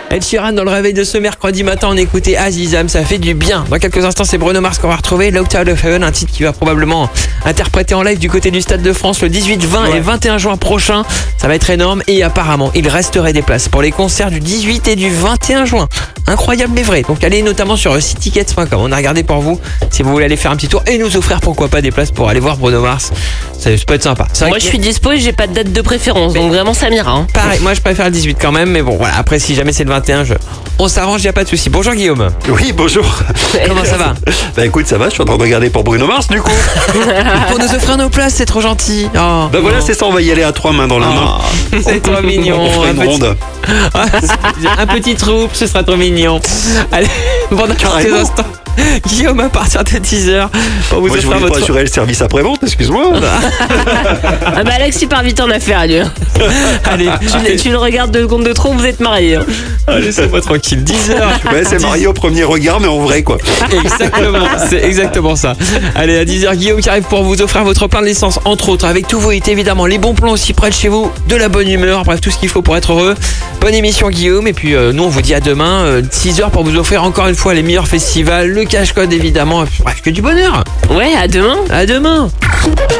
Ed Sheeran dans le réveil de ce mercredi matin, on écoutait Azizam, ça fait du bien. Dans quelques instants, c'est Bruno Mars qu'on va retrouver, Locked Out of Heaven, un titre qui va probablement interpréter en live du côté du Stade de France le 18, 20 et 21 juin prochain. Ça va être énorme et apparemment, il resterait des places pour les concerts du 18 et du 21 juin. Incroyable mais vrai. Donc allez notamment sur sitetickets.com. On a regardé pour vous si vous voulez aller faire un petit tour et nous offrir pourquoi pas des places pour aller voir Bruno Mars. Ça peut être sympa. Moi je suis dispo et j'ai pas de date de préférence, donc vraiment ça m'ira. Hein. Pareil, moi je préfère le 18 quand même, mais bon voilà, après si jamais c'est le 21, on s'arrange, y a pas de souci. Bonjour Guillaume. Oui, bonjour. Comment ça va? Bah écoute, ça va, je suis en train de regarder pour Bruno Mars du coup. Pour nous offrir nos places, c'est trop gentil. Oh, Bah voilà, c'est ça, on va y aller à 3 mains dans la main. c'est trop mignon. On fera une ronde. Un petit troupe, ce sera trop mignon. Allez, pendant quelques Carrément. instants, Guillaume à partir de 10h pour vous Moi je offrir voulais pas votre... assurer le service après-vente, excuse-moi. Ah bah Alex il part vite en affaire lui. Allez, Tu le regardes 2 secondes de trop, vous êtes mariés. Hein. laissez-moi tranquille. 10h. Ouais, c'est marié au premier regard, mais en vrai quoi. Exactement, c'est exactement ça. Allez, à 10h, Guillaume qui arrive pour vous offrir votre plein de l'essence, entre autres, avec tous vos hits évidemment, les bons plans aussi près de chez vous, de la bonne humeur, bref, tout ce qu'il faut pour être heureux. Bonne émission Guillaume, et puis nous on vous dit à demain, 6h pour vous offrir encore une fois les meilleurs festivals, le cash code évidemment, bref, que du bonheur. Ouais, à demain. À demain.